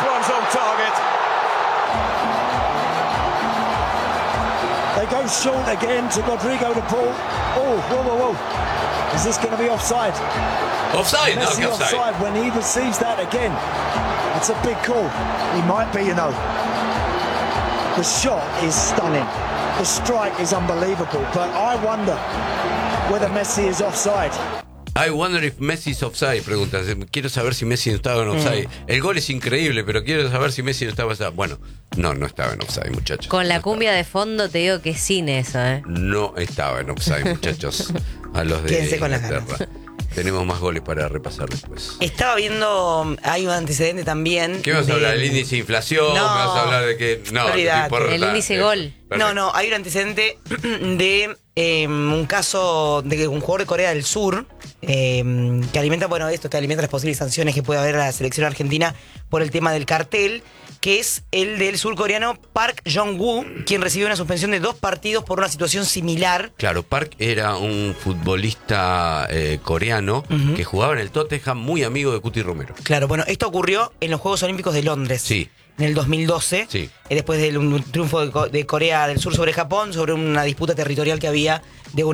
one's on target. They go short again to Rodrigo de Paul. Oh, whoa. Is this going to be offside? Offside, no, Messi que offside. offside when he receives that again. That's a big call. He might be, The shot is stunning. The strike is unbelievable. But I wonder whether Messi is offside. I wonder if Messi is offside, preguntas. Quiero saber si Messi no estaba en offside. El gol es increíble, pero quiero saber si Messi no estaba en offside. Bueno, no estaba en offside, muchachos. Con la No cumbia estaba. de fondo te digo que sin eso, No estaba en offside, muchachos. A los de Quédense con las Inglaterra. Tenemos más goles para repasar después. Estaba viendo, hay un antecedente también. ¿Qué vas a hablar? ¿El índice de inflación? No. ¿Me vas a hablar de que no Olvidate. no te importa? El índice gol. Perfecto. No, hay un antecedente de un caso de un jugador de Corea del Sur que alimenta, que alimenta las posibles sanciones que puede haber a la selección argentina por el tema del cartel, que es el del surcoreano Park Jong-woo, quien recibió una suspensión de 2 partidos por una situación similar. Claro, Park era un futbolista coreano que jugaba en el Tottenham, muy amigo de Cuti Romero. Claro, esto ocurrió en los Juegos Olímpicos de Londres. Sí. En el 2012, Sí. Después de un triunfo de Corea del Sur sobre Japón, sobre una disputa territorial que había de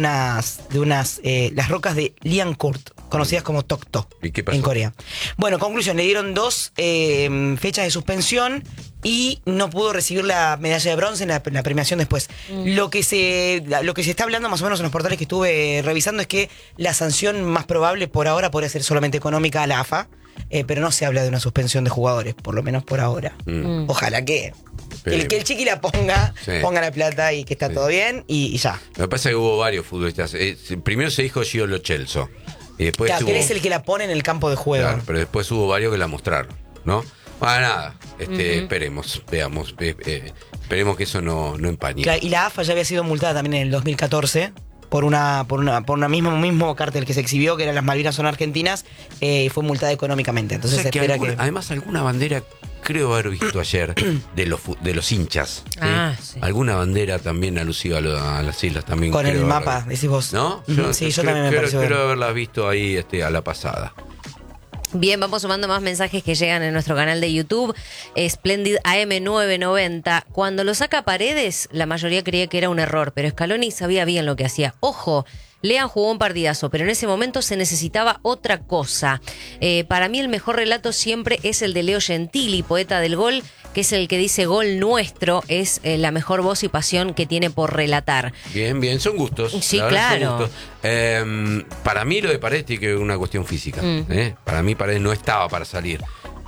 las rocas de Liankurt, conocidas como Tokto, ¿Y qué pasó? en Corea. Conclusión, le dieron 2 fechas de suspensión y no pudo recibir la medalla de bronce en la premiación después. Lo que se está hablando más o menos en los portales que estuve revisando es que la sanción más probable por ahora podría ser solamente económica a la AFA. Pero no se habla de una suspensión de jugadores, por lo menos por ahora. Ojalá que el Chiqui la ponga la plata y que está todo bien y ya. Lo que pasa es que hubo varios futbolistas. Primero se dijo Gio Lo Celso. Y después Claro, que él es el que la pone en el campo de juego. Claro, pero después hubo varios que la mostraron, ¿no? Bueno, nada, esperemos, veamos, esperemos que eso no empañe. Claro, y la AFA ya había sido multada también en el 2014 por una mismo cártel que se exhibió, que eran las Malvinas son argentinas, y fue multada económicamente. Entonces O sea, se espera que además alguna bandera creo haber visto ayer de los hinchas. ¿sí? Sí. Alguna bandera también alusiva a las islas también. con el creo mapa, decís vos. ¿No? Sí, yo también me pareció ver. Creo haberlas visto ahí a la pasada. Bien, vamos sumando más mensajes que llegan en nuestro canal de YouTube. Splendid AM990. Cuando lo saca Paredes, la mayoría creía que era un error, pero Scaloni sabía bien lo que hacía. Ojo, Lean jugó un partidazo, pero en ese momento se necesitaba otra cosa. Para mí el mejor relato siempre es el de Leo Gentili, poeta del gol, que es el que dice gol nuestro, es la mejor voz y pasión que tiene por relatar. Bien, son gustos. Sí, la verdad, son claro. gustos. Para mí lo de Paredes tiene que ver una cuestión física. Para mí Paredes no estaba para salir.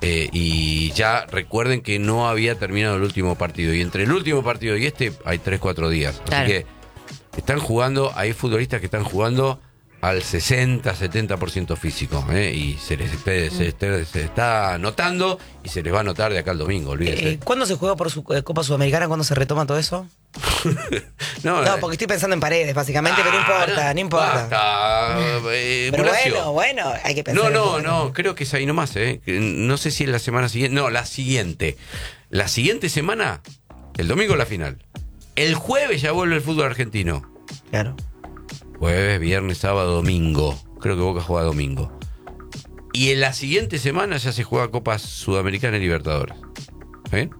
Y ya recuerden que no había terminado el último partido. Y entre el último partido y hay 3-4 días. Claro. Así que están jugando, hay futbolistas que están jugando al 60-70% físico. Y se está notando y se les va a notar de acá al domingo, olvídense. ¿Cuándo se juega por su Copa Sudamericana? ¿Cuándo se retoma todo eso? No, porque estoy pensando en Paredes, básicamente, pero no importa. Basta, Pero bueno, hay que pensar. No, creo que es ahí nomás, No sé si es la semana siguiente. No, la siguiente. La siguiente semana, el domingo la final. El jueves ya vuelve el fútbol argentino. Claro. Jueves, viernes, sábado, domingo. Creo que Boca juega domingo. Y en la siguiente semana ya se juega Copa Sudamericana y Libertadores. ¿Bien?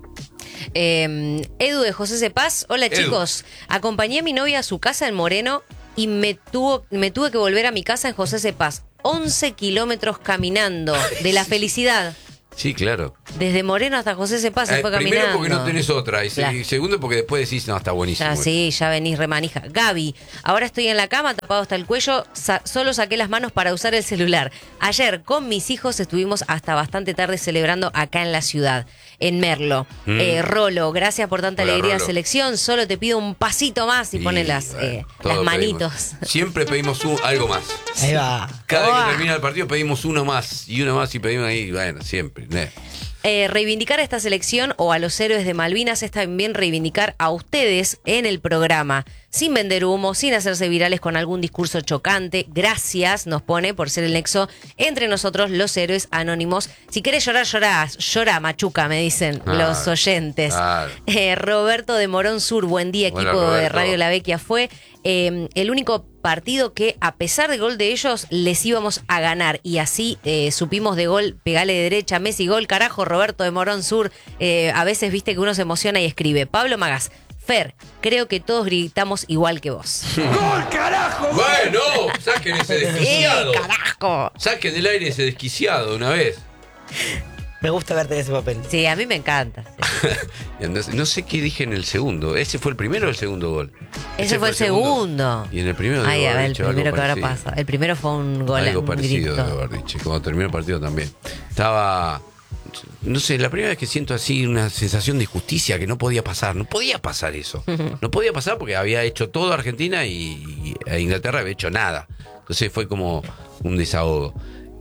Edu de José Cepaz. Hola, Edu. chicos. Acompañé a mi novia a su casa en Moreno y me tuve que volver a mi casa en José Cepaz. 11 kilómetros caminando de la felicidad. Sí, claro. Desde Moreno hasta José Cepaz se fue caminando. Primero porque no tenés otra. Y Claro. segundo porque después decís, no, está buenísimo. Ya, sí, ya venís remanija. Gaby, ahora estoy en la cama, tapado hasta el cuello, solo saqué las manos para usar el celular. Ayer con mis hijos estuvimos hasta bastante tarde celebrando acá en la ciudad, en Merlo. Rolo, gracias por tanta Hola, alegría de Rolo. selección, solo te pido un pasito más y pone las todo manitos. pedimos. Siempre pedimos algo más. Ahí va. Cada vez Uah. que termina el partido pedimos uno más y pedimos ahí, bueno, siempre. Reivindicar a esta selección o a los héroes de Malvinas es también reivindicar a ustedes en el programa, sin vender humo, sin hacerse virales con algún discurso chocante. Gracias, nos pone, por ser el nexo entre nosotros, los héroes anónimos. Si querés llorar, llorá, machuca, me dicen los oyentes. Claro. Roberto de Morón Sur, buen día, Hola, equipo de Roberto. Radio La Vecchia fue. el único partido que a pesar del gol de ellos les íbamos a ganar y así supimos de gol, pegale de derecha, Messi gol, carajo, Roberto de Morón Sur, a veces viste que uno se emociona y escribe, Pablo Magás, Fer, creo que todos gritamos igual que vos. ¡Gol, carajo! Bueno, saquen ese desquiciado. ¡Carajo! Saquen del aire ese desquiciado de una vez. Me gusta verte en ese papel. Sí, a mí me encanta. Sí. Entonces, no sé qué dije en el segundo. ¿Ese fue el primero o el segundo gol? Ese fue el segundo. Y en el primero Ay, debo a ver, haber el dicho algo primero que ahora parecido. pasa. El primero fue un gol. Algo un parecido grito. debo haber dicho. Cuando terminó el partido también. Estaba... No sé, la primera vez que siento así una sensación de injusticia que no podía pasar. No podía pasar eso. No podía pasar porque había hecho todo Argentina y Inglaterra había hecho nada. Entonces fue como un desahogo.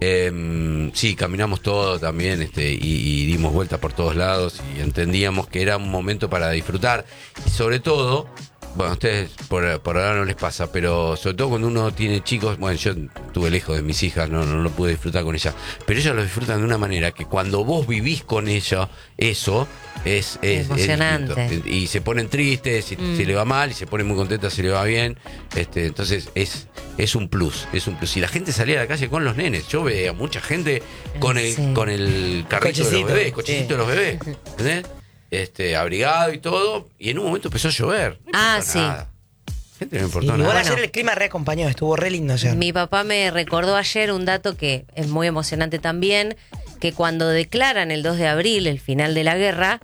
Sí, caminamos todo también y dimos vueltas por todos lados y entendíamos que era un momento para disfrutar. Y sobre todo, bueno, a ustedes por ahora no les pasa, pero sobre todo cuando uno tiene chicos, bueno, yo estuve lejos de mis hijas, no lo pude disfrutar con ellas, pero ellas lo disfrutan de una manera que cuando vos vivís con ella, eso es emocionante. distinto. Y se ponen tristes, si le va mal, y se ponen muy contentas si le va bien. Entonces es un plus, es un plus. Y la gente salía a la calle con los nenes. Yo veía mucha gente con el carrito de los bebés, cochecito de los bebés. ¿Entendés? Abrigado y todo, y en un momento empezó a llover. No importó nada. Gente no importó Igual nada. ayer el clima reacompañó, estuvo re lindo ayer. Mi papá me recordó ayer un dato que es muy emocionante también, que cuando declaran el 2 de abril, el final de la guerra,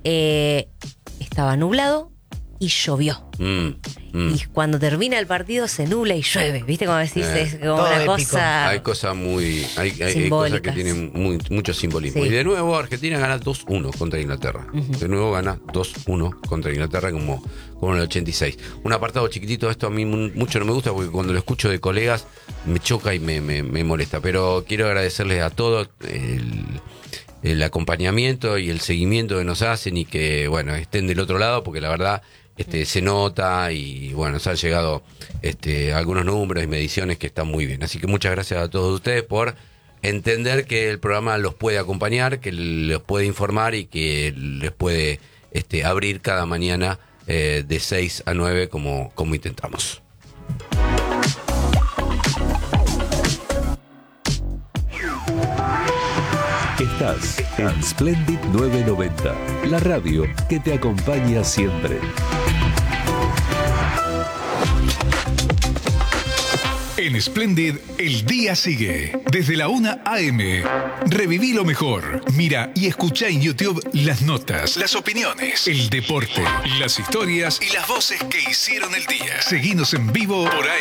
estaba nublado y llovió. Y cuando termina el partido se nubla y llueve, ¿viste? Como decís, es como Todo una épico. cosa... Hay cosas hay cosas que Simbólicas. tienen mucho simbolismo. Sí. Y de nuevo Argentina gana 2-1 contra Inglaterra. De nuevo gana 2-1 contra Inglaterra como en el 86. Un apartado chiquitito, esto a mí mucho no me gusta porque cuando lo escucho de colegas me choca y me molesta. Pero quiero agradecerles a todos el acompañamiento y el seguimiento que nos hacen y que, bueno, estén del otro lado porque la verdad... se nota y bueno, nos han llegado algunos números y mediciones que están muy bien. Así que muchas gracias a todos ustedes por entender que el programa los puede acompañar, que los puede informar y que les puede abrir cada mañana de 6 a 9 como intentamos. Estás en Splendid 990, la radio que te acompaña siempre. En Splendid, el día sigue. Desde la 1 a.m. Reviví lo mejor. Mira y escucha en YouTube las notas, las opiniones, el deporte, las historias y las voces que hicieron el día. Seguinos en vivo por